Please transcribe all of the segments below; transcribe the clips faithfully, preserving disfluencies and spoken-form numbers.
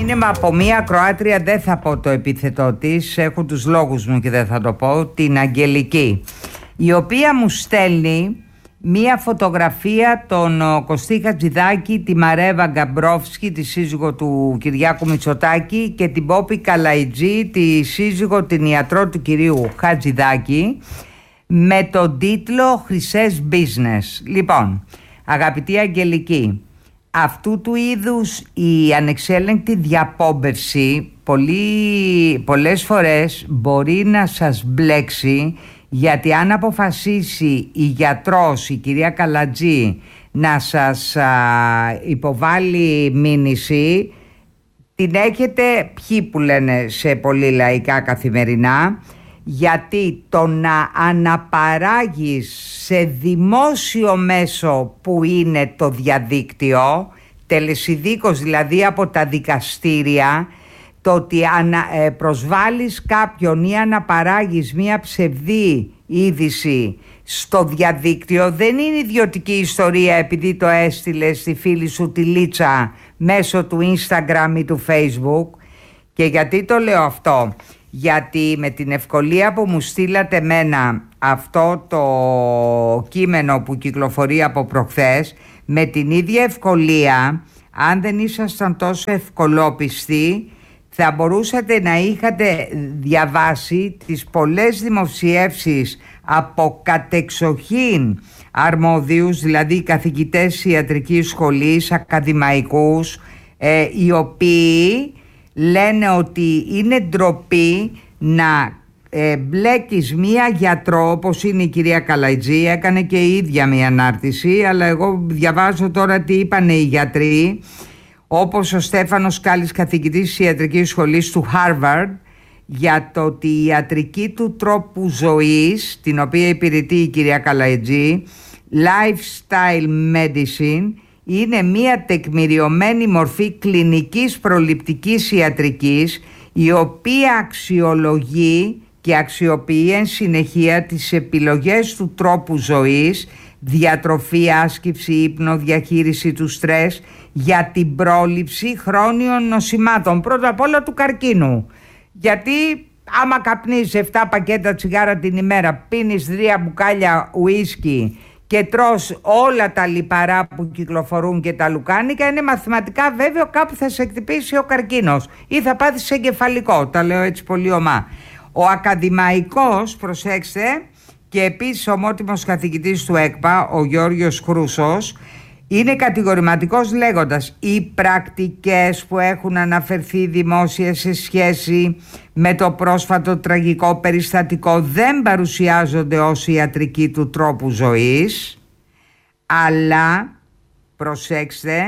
μήνυμα από μία Κροάτρια, δεν θα πω το επίθετό της, έχω τους λόγους μου και δεν θα το πω, την Αγγελική, η οποία μου στέλνει μία φωτογραφία των Κωστή Χατζηδάκη, τη Μαρέβα Γκαμπρόφσκι, τη σύζυγο του Κυριάκου Μητσοτάκη, και την Πόπη Καλαϊτζή, τη σύζυγο, την ιατρό του κυρίου Χατζηδάκη, με τον τίτλο «Χρυσές Business». Λοιπόν, αγαπητή Αγγελική, αυτού του είδους η ανεξέλεγκτη διαπόμπευση πολύ, πολλές φορές μπορεί να σας μπλέξει, γιατί αν αποφασίσει η γιατρός, η κυρία Καλατζή, να σας α, υποβάλει μήνυση, την έχετε πιει, που λένε σε πολύ λαϊκά καθημερινά, γιατί το να αναπαράγεις σε δημόσιο μέσο που είναι το διαδίκτυο, τελεσιδίκως δηλαδή από τα δικαστήρια, το ότι ανα, ε, προσβάλλεις κάποιον ή αναπαράγεις μία ψευδή είδηση στο διαδίκτυο, δεν είναι ιδιωτική ιστορία επειδή το έστειλε στη φίλη σου τη Λίτσα μέσω του Instagram ή του Facebook. Και γιατί το λέω αυτό? Γιατί με την ευκολία που μου στείλατε εμένα αυτό το κείμενο που κυκλοφορεί από προχθές, με την ίδια ευκολία, αν δεν ήσασταν τόσο ευκολόπιστοι, θα μπορούσατε να είχατε διαβάσει τις πολλές δημοσιεύσεις από κατεξοχήν αρμόδιους, δηλαδή καθηγητές ιατρικής σχολής, ακαδημαϊκούς, ε, οι οποίοι λένε ότι είναι ντροπή να ε, μπλέκεις μία γιατρό όπως είναι η κυρία Καλαϊτζή. Έκανε και η ίδια μία ανάρτηση, αλλά εγώ διαβάζω τώρα τι είπανε οι γιατροί, όπως ο Στέφανος Κάλλης, καθηγητής της ιατρικής σχολής του Harvard, για το ότι η ιατρική του τρόπου ζωής, την οποία υπηρετεί η κυρία Καλαϊτζή, lifestyle medicine, είναι μία τεκμηριωμένη μορφή κλινικής προληπτικής ιατρικής, η οποία αξιολογεί και αξιοποιεί εν συνεχεία τις επιλογές του τρόπου ζωής, διατροφή, άσκηση, ύπνο, διαχείριση του στρες, για την πρόληψη χρόνιων νοσημάτων, πρώτα απ' όλα του καρκίνου. Γιατί άμα καπνίζεις επτά πακέτα τσιγάρα την ημέρα, πίνεις τρία μπουκάλια ουίσκι και τρως όλα τα λιπαρά που κυκλοφορούν και τα λουκάνικα, είναι μαθηματικά βέβαιο κάπου θα σε εκτυπήσει ο καρκίνος ή θα πάθεις εγκεφαλικό. Τα λέω έτσι πολύ ομά. Ο ακαδημαϊκός, προσέξτε, και επίσης ομότιμος καθηγητής του ΕΚΠΑ, ο Γιώργος Χρούσος, είναι κατηγορηματικός λέγοντας: οι πρακτικές που έχουν αναφερθεί δημόσια σε σχέση με το πρόσφατο τραγικό περιστατικό δεν παρουσιάζονται ως ιατρική του τρόπου ζωής, αλλά, προσέξτε,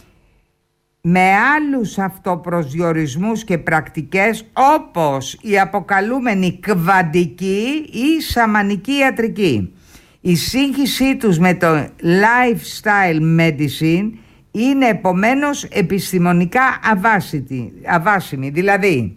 με άλλους αυτοπροσδιορισμούς και πρακτικές, όπως η αποκαλούμενη κβαντική ή σαμανική ιατρική. Η σύγχυσή τους με το lifestyle medicine είναι επομένως επιστημονικά αβάσιτη, αβάσιμη. Δηλαδή,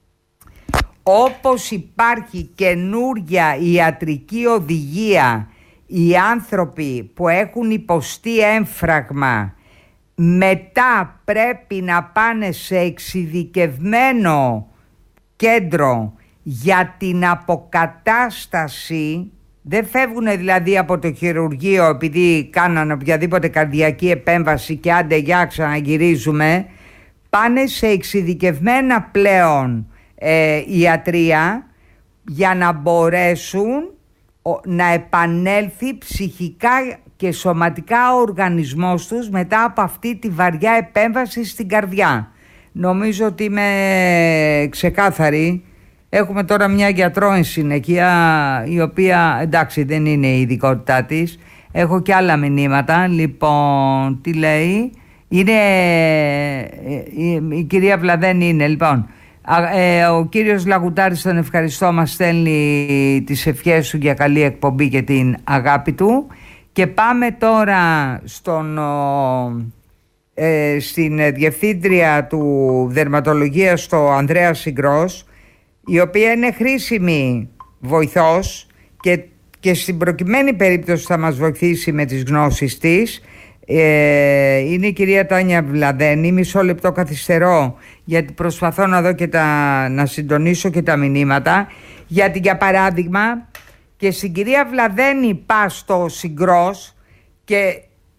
όπως υπάρχει καινούρια ιατρική οδηγία, οι άνθρωποι που έχουν υποστεί έμφραγμα μετά πρέπει να πάνε σε εξειδικευμένο κέντρο για την αποκατάσταση. Δεν φεύγουν δηλαδή από το χειρουργείο επειδή κάνανε οποιαδήποτε καρδιακή επέμβαση και άντε για ξαναγυρίζουμε. Πάνε σε εξειδικευμένα πλέον ε, ιατρία για να μπορέσουν ο, να επανέλθει ψυχικά και σωματικά ο οργανισμός τους μετά από αυτή τη βαριά επέμβαση στην καρδιά. Νομίζω ότι είμαι ξεκάθαρη. Έχουμε τώρα μια γιατρό εν συνεχεία, η οποία εντάξει δεν είναι η ειδικότητά της. Έχω και άλλα μηνύματα. Λοιπόν, τι λέει? Είναι η, η κυρία Βλαδέν είναι. Λοιπόν, ε, ο κύριος Λαγουτάρης, τον ευχαριστώ, μας στέλνει τις ευχές σου για καλή εκπομπή και την αγάπη του. Και πάμε τώρα στον, ε, στην διευθύντρια του δερματολογίας, στο Ανδρέα Συγκρός, η οποία είναι χρήσιμη βοηθός και, και στην προκειμένη περίπτωση θα μας βοηθήσει με τις γνώσεις της. Ε, είναι η κυρία Τάνια Βλαδένη. Μισό λεπτό καθυστερώ, γιατί προσπαθώ να δω και τα, να συντονίσω και τα μηνύματα. Γιατί για παράδειγμα, και στην κυρία Βλαδένη πας στο Συγκρός και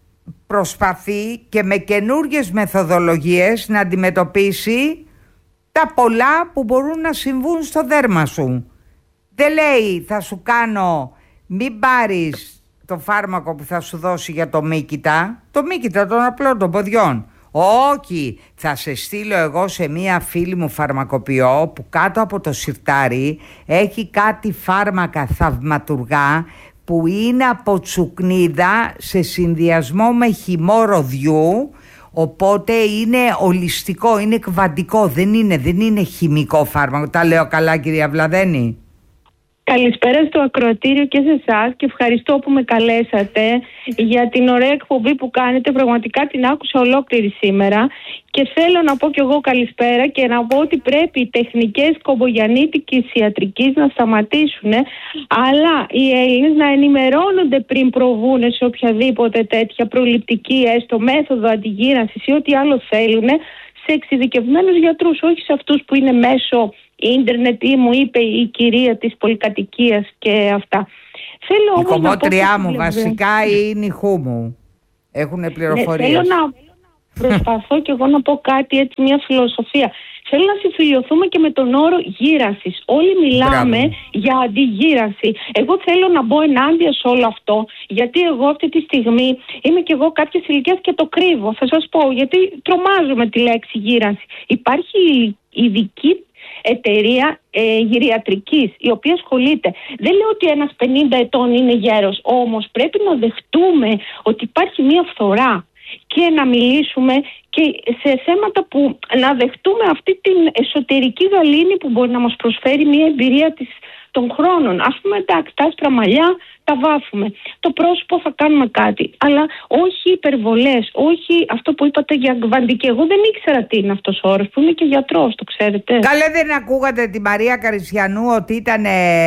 προσπαθεί και με καινούργιες μεθοδολογίες να αντιμετωπίσει τα πολλά που μπορούν να συμβούν στο δέρμα σου. Δεν λέει θα σου κάνω, μην πάρεις το φάρμακο που θα σου δώσει για το μύκητα, το μύκητα των απλών των ποδιών. Όχι, θα σε στείλω εγώ σε μία φίλη μου φαρμακοποιό που κάτω από το σιρτάρι έχει κάτι φάρμακα θαυματουργά που είναι από τσουκνίδα σε συνδυασμό με χυμό ροδιού, οπότε είναι ολιστικό, είναι κβαντικό, δεν είναι, δεν είναι χημικό φάρμακο. Τα λέω καλά, κυρία Βλαδένη? Καλησπέρα στο ακροατήριο και σε εσάς και ευχαριστώ που με καλέσατε για την ωραία εκπομπή που κάνετε. Πραγματικά την άκουσα ολόκληρη σήμερα και θέλω να πω κι εγώ καλησπέρα και να πω ότι πρέπει οι τεχνικές κομπογιαννίτικης ιατρικής να σταματήσουν, αλλά οι Έλληνες να ενημερώνονται πριν προβούν σε οποιαδήποτε τέτοια προληπτική έστω μέθοδο αντιγύρανσης ή ό,τι άλλο θέλουν σε εξειδικευμένους γιατρούς, όχι σε αυτούς που είναι μέσω ίντερνετ ή μου είπε η κυρία της πολυκατοικίας και αυτά. Θέλω η κομμότριά μου βασικά ή η νυχού μου έχουν πληροφορίες. Ναι, θέλω να προσπαθώ κι εγώ να πω κάτι έτσι, μια φιλοσοφία. Θέλω να συμφιλειωθούμε και με τον όρο γύρανσης. Όλοι μιλάμε Μπράβο. για αντιγύρανση. Εγώ θέλω να μπω ενάντια σε όλο αυτό, γιατί εγώ αυτή τη στιγμή είμαι κι εγώ κάποιες ηλικίες και το κρύβω. Θα σας πω, γιατί τρομάζω με τη λέξη γύρανση. Υπάρχει ειδική εταιρεία ε, γυριατρικής η οποία ασχολείται. Δεν λέω ότι ένας πενήντα ετών είναι γέρος, όμως πρέπει να δεχτούμε ότι υπάρχει μια φθορά και να μιλήσουμε και σε θέματα που να δεχτούμε αυτή την εσωτερική γαλήνη που μπορεί να μας προσφέρει μια εμπειρία της, των χρόνων. Ας πούμε, εντάξει, τα άσπρα μαλλιά τα βάφουμε. Το πρόσωπο θα κάνουμε κάτι. Αλλά όχι υπερβολές, όχι αυτό που είπατε για κβαντική. Εγώ δεν ήξερα τι είναι αυτός ο όρος, που είμαι και γιατρός, το ξέρετε. Καλέ, δεν ακούγατε τη Μαρία Καρισιανού ότι ήταν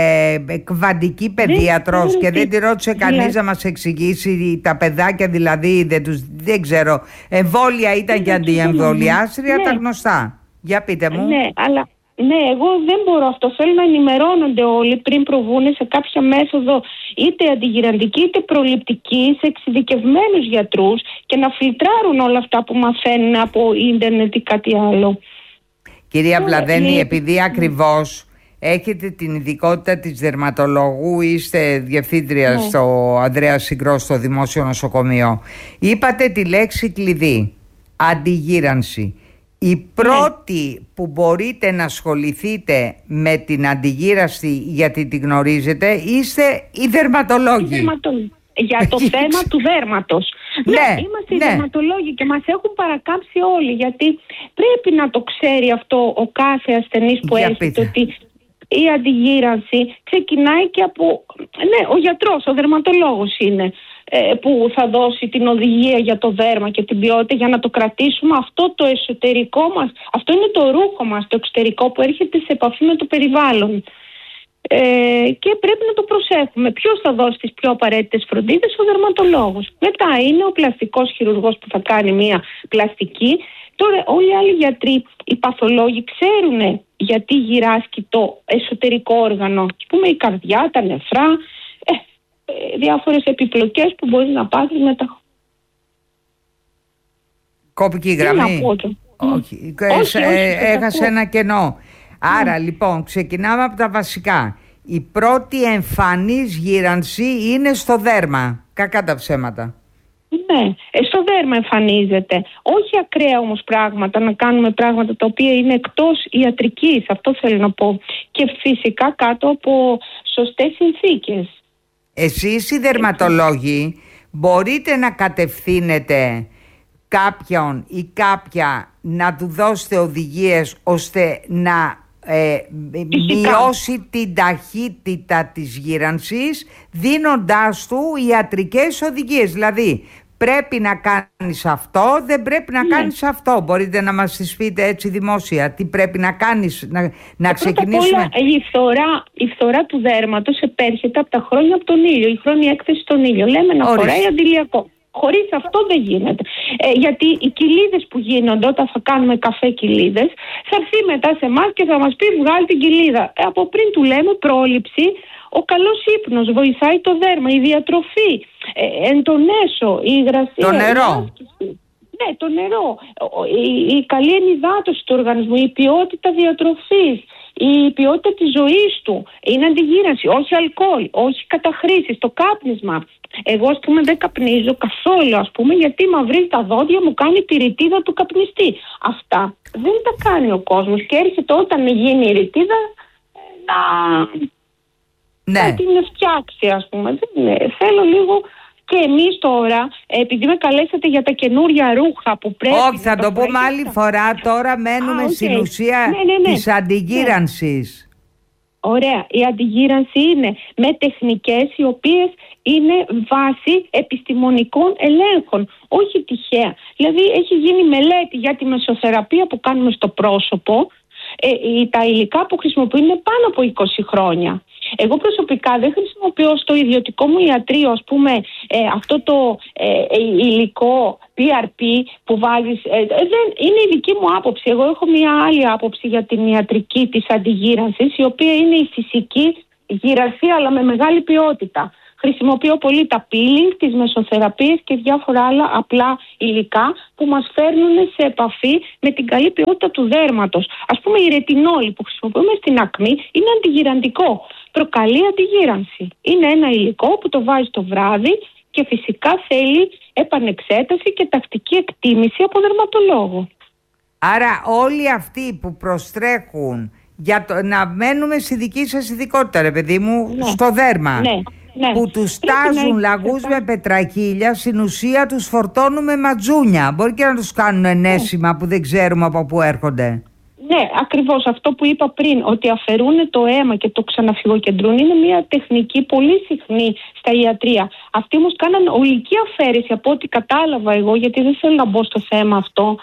ε, κβαντική παιδίατρος και δεν τη ρώτησε κανείς να μας εξηγήσει τα παιδάκια, δηλαδή δεν, τους, δεν ξέρω, εμβόλια ήταν και αντιεμβολιάστρια, ναι. Τα γνωστά. Για πείτε μου. Ναι, αλλά... Ναι, εγώ δεν μπορώ αυτό. Θέλω να ενημερώνονται όλοι πριν προβούν σε κάποια μέθοδο είτε αντιγυραντική είτε προληπτική σε εξειδικευμένους γιατρούς και να φιλτράρουν όλα αυτά που μαθαίνουν από ίντερνετ ή κάτι άλλο. Κυρία Τώρα, Βλαδένη, η... επειδή ακριβώς έχετε την ειδικότητα της δερματολόγου, είστε διευθύντρια ναι. στο Ανδρέα Συγκρό στο Δημόσιο Νοσοκομείο, είπατε τη λέξη κλειδί, αντιγύρανση. Η πρώτη ναι. που μπορείτε να ασχοληθείτε με την αντιγύρανση, γιατί τη γνωρίζετε, είστε οι δερματολόγοι. Δερματολόγοι. Για το θέμα του δέρματος. Ναι, ναι είμαστε ναι. οι δερματολόγοι και μας έχουν παρακάμψει όλοι, γιατί πρέπει να το ξέρει αυτό ο κάθε ασθενής που Για έρχεται, πείτε. ότι η αντιγύρανση ξεκινάει και από... Ναι, ο γιατρός, ο δερματολόγος είναι που θα δώσει την οδηγία για το δέρμα και την ποιότητα για να το κρατήσουμε αυτό το εσωτερικό μας. Αυτό είναι το ρούχο μας, το εξωτερικό που έρχεται σε επαφή με το περιβάλλον. Ε, και πρέπει να το προσέχουμε. Ποιος θα δώσει τις πιο απαραίτητες φροντίδες? Ο δερματολόγος. Μετά είναι ο πλαστικός χειρουργός που θα κάνει μια πλαστική. Τώρα όλοι οι άλλοι γιατροί, οι παθολόγοι ξέρουν γιατί γυράσκει το εσωτερικό όργανο. Ας πούμε η καρδιά, τα νεφρά, ε, ε, διάφορες επιπλοκές που μπορεί να πάθει μετά. Κόπηκε η γραμμή. Όχι, όχι, ε, έχασε ένα κενό. Άρα mm. λοιπόν ξεκινάμε από τα βασικά. Η πρώτη εμφανής γύρανση είναι στο δέρμα. Κακά τα ψέματα. Ναι, στο δέρμα εμφανίζεται. Όχι ακραία όμως πράγματα, να κάνουμε πράγματα τα οποία είναι εκτός ιατρικής. Αυτό θέλω να πω. Και φυσικά κάτω από σωστές συνθήκες. Εσείς οι δερματολόγοι μπορείτε να κατευθύνετε κάποιον ή κάποια να του δώσετε οδηγίες ώστε να ε, μειώσει την ταχύτητα της γύρανσης, δίνοντάς του ιατρικές οδηγίες. Δηλαδή πρέπει να κάνεις αυτό, δεν πρέπει να ναι. κάνεις αυτό. Μπορείτε να μας τις πείτε έτσι δημόσια τι πρέπει να κάνεις, να, να ξεκινήσουμε? Όλα, η, φθορά, η φθορά του δέρματος επέρχεται από τα χρόνια από τον ήλιο, η χρόνια έκθεση στον ήλιο. Λέμε να φοράει αντιλιακό. Χωρίς αυτό δεν γίνεται. Ε, γιατί οι κοιλίδες που γίνονται όταν θα κάνουμε καφέ κοιλίδες, θα έρθει μετά σε εμάς και θα μας πει βγάλει την κοιλίδα. Ε, από πριν του λέμε πρόληψη, ο καλός ύπνος βοηθάει το δέρμα, η διατροφή, ε, εν τον έσω, η υγρασία. Το νερό. Η ναι, το νερό. Η, η καλή ενυδάτωση του οργανισμού, η ποιότητα διατροφής, η ποιότητα της ζωής του. Είναι αντιγύρανση, όχι αλκοόλ, όχι καταχρήσεις, το κάπνισμα. Εγώ, ας πούμε, δεν καπνίζω καθόλου, ας πούμε, γιατί μαυρίζει τα δόντια μου, κάνει τη ρητίδα του καπνιστή. Αυτά δεν τα κάνει ο κόσμος και έρχεται όταν γίνει η ρητίδα να, ναι. να την φτιάξει, ας πούμε. Δεν, ναι. Θέλω λίγο. Και εμείς τώρα, επειδή με καλέσατε για τα καινούρια ρούχα που πρέπει... Όχι, θα το πούμε άλλη φορά. Τώρα μένουμε Α, okay. στην ουσία ναι, ναι, ναι. της αντιγύρανσης. Ναι. Ωραία. Η αντιγύρανση είναι με τεχνικές οι οποίες είναι βάση επιστημονικών ελέγχων. Όχι τυχαία. Δηλαδή έχει γίνει μελέτη για τη μεσοθεραπεία που κάνουμε στο πρόσωπο. Ε, τα υλικά που χρησιμοποιούν είναι πάνω από είκοσι χρόνια. Εγώ προσωπικά δεν χρησιμοποιώ στο ιδιωτικό μου ιατρείο, ας πούμε, ε, αυτό το ε, υλικό πι αρ πι που βάζεις. Ε, δεν, είναι η δική μου άποψη. Εγώ έχω μια άλλη άποψη για την ιατρική της αντιγύρανσης, η οποία είναι η φυσική γυρασία, αλλά με μεγάλη ποιότητα. Χρησιμοποιώ πολύ τα peeling, τις μεσοθεραπείες και διάφορα άλλα απλά υλικά που μας φέρνουν σε επαφή με την καλή ποιότητα του δέρματος. Ας πούμε η ρετινόλη που χρησιμοποιούμε στην ακμή είναι αντιγυραντικό. Προκαλεί αντιγύρανση. Είναι ένα υλικό που το βάζει το βράδυ και φυσικά θέλει επανεξέταση και τακτική εκτίμηση από δερματολόγο. Άρα όλοι αυτοί που προστρέχουν για το, να μένουμε στη δική σας ειδικότητα, ρε παιδί μου, ναι. στο δέρμα. Ναι. Ναι. Που τους τάζουν λαγούς με πετρακύλια, στην ουσία τους φορτώνουμε ματζούνια. Μπορεί και να τους κάνουν ενέσιμα ναι. που δεν ξέρουμε από πού έρχονται. Ναι, ακριβώς αυτό που είπα πριν, ότι αφαιρούν το αίμα και το ξαναφυγοκεντρούν, είναι μια τεχνική πολύ συχνή στα ιατρεία. Αυτοί όμως κάναν ολική αφαίρεση από ό,τι κατάλαβα εγώ, γιατί δεν θέλω να μπω στο θέμα αυτό.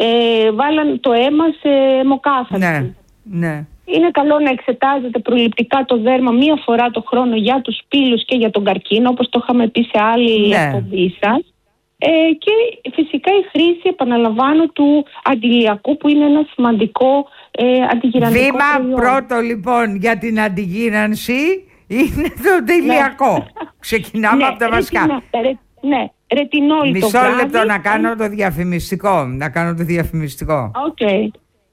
Ε, βάλαν το αίμα σε αιμοκάθαρση. Ναι, ναι. Είναι καλό να εξετάζετε προληπτικά το δέρμα μία φορά το χρόνο για τους πύλους και για τον καρκίνο, όπως το είχαμε πει σε άλλη ναι. εκπομπή σας. Ε, και φυσικά η χρήση, επαναλαμβάνω, του αντιλιακού που είναι ένα σημαντικό ε, αντιγυραντικό Βήμα προϊόν. Πρώτο λοιπόν για την αντιγύρανση είναι το αντιλιακό. Ναι. Ξεκινάμε ναι, από τα βασικά. Ρε, ναι, ρετινόλη Μισό το βράδυ. λεπτό να κάνω το διαφημιστικό. Να κάνω το διαφημιστικό. Οκ. Okay.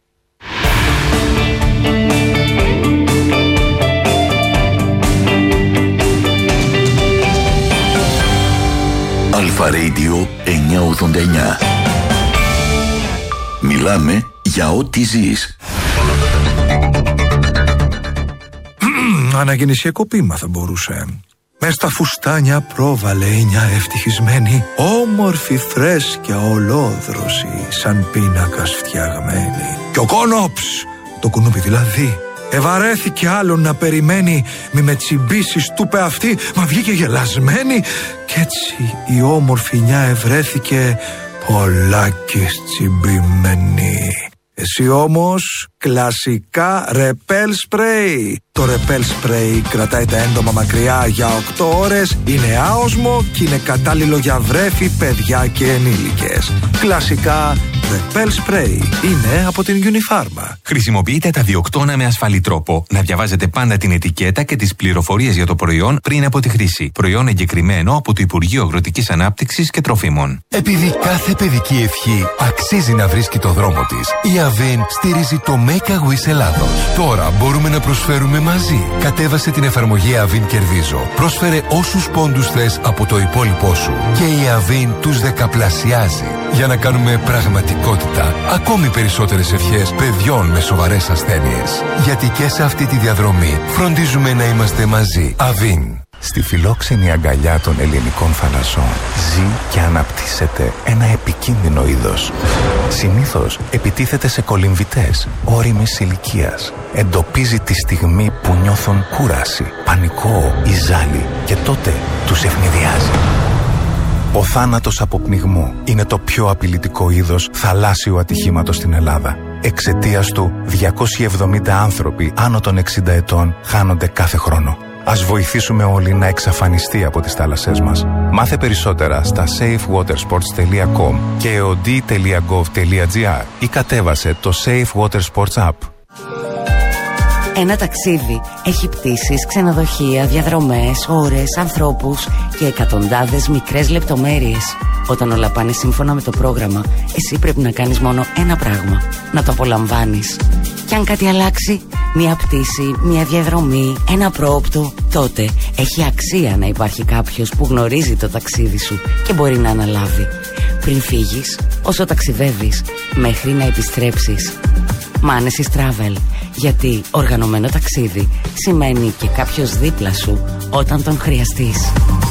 Αλφα Radio εννιακόσια ογδόντα εννιά. Μιλάμε για ό,τι ζεις. Αναγεννησιακό ποίημα θα μπορούσε. Μες στα φουστάνια πρόβαλε μια ευτυχισμένη, όμορφη φρέσκια ολόδρωση, σαν πίνακας φτιαγμένη. Και ο κόνοψ, το κουνούπι δηλαδή, ευαρέθηκε άλλον να περιμένει, μη με τσιμπήσεις του πε αυτή, μα βγήκε γελασμένη. Κι έτσι η όμορφη νιά ευρέθηκε πολλάκις τσιμπημένη. Εσύ όμως κλασικά ρεπέλ σπρέι. Το ρεπέλ σπρέι κρατάει τα έντομα μακριά για οκτώ ώρες, είναι άοσμο και είναι κατάλληλο για βρέφη, παιδιά και ενήλικες. Κλασικά ρεπέλ σπρέι είναι από την Unifarma. Χρησιμοποιείτε τα διοκτώνα με ασφαλή τρόπο. Να διαβάζετε πάντα την ετικέτα και τις πληροφορίες για το προϊόν πριν από τη χρήση. Προϊόν εγκεκριμένο από το Υπουργείο Αγροτικής Ανάπτυξης και Τροφίμων. Επειδή κάθε παιδική ευχή αξίζει να βρίσκει το δρόμο της, η Avin στηρίζει το Make a Wish Ελλάδος. Τώρα μπορούμε να προσφέρουμε μαζί. Κατέβασε την εφαρμογή Avin Κερδίζω. Πρόσφερε όσους πόντους θες από το υπόλοιπό σου. Και η Avin τους δεκαπλασιάζει. Για να κάνουμε πραγματικότητα ακόμη περισσότερες ευχές παιδιών με σοβαρές ασθένειες. Γιατί και σε αυτή τη διαδρομή φροντίζουμε να είμαστε μαζί. Avin. Στη φιλόξενη αγκαλιά των ελληνικών θαλασσών ζει και αναπτύσσεται ένα επικίνδυνο είδος. Συνήθως επιτίθεται σε κολυμβητές όριμης ηλικίας. Εντοπίζει τη στιγμή που νιώθουν κούραση, πανικό ή ζάλι και τότε τους ευνηδιάζει. Ο θάνατος από πνιγμό είναι το πιο απειλητικό είδος θαλάσσιου ατυχήματος στην Ελλάδα. Εξαιτίας του, διακόσιοι εβδομήντα άνθρωποι άνω των εξήντα ετών χάνονται κάθε χρόνο. Ας βοηθήσουμε όλοι να εξαφανιστεί από τις θάλασσές μας. Μάθε περισσότερα στα safe water sports τελεία com και e o d τελεία gov τελεία g r ή κατέβασε το Safe Water Sports App. Ένα ταξίδι έχει πτήσεις, ξενοδοχεία, διαδρομές, ώρες, ανθρώπους και εκατοντάδες μικρές λεπτομέρειες. Όταν όλα πάνε σύμφωνα με το πρόγραμμα, εσύ πρέπει να κάνεις μόνο ένα πράγμα: να το απολαμβάνεις. Και αν κάτι αλλάξει, μια πτήση, μια διαδρομή, ένα πρόοπτο, τότε έχει αξία να υπάρχει κάποιος που γνωρίζει το ταξίδι σου και μπορεί να αναλάβει. Πριν φύγεις, όσο ταξιδεύεις, μέχρι να επιστρέψεις. Manesis Travel. Γιατί οργανωμένο ταξίδι σημαίνει και κάποιος δίπλα σου όταν τον χρειαστείς.